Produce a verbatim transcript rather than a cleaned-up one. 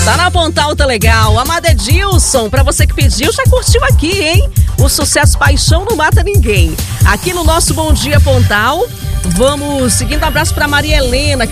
Tá na Pontal, tá legal. Amada Edilson, pra você que pediu, já curtiu aqui, hein? O sucesso Paixão Não Mata Ninguém. Aqui no nosso Bom Dia Pontal. Vamos seguindo, um abraço pra Maria Helena.